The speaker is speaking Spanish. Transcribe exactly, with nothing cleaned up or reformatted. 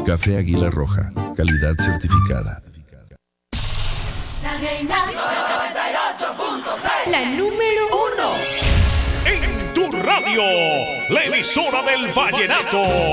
Café Águila Roja, calidad certificada. La reina noventa y ocho punto seis. La número uno. En tu radio, la emisora del vallenato.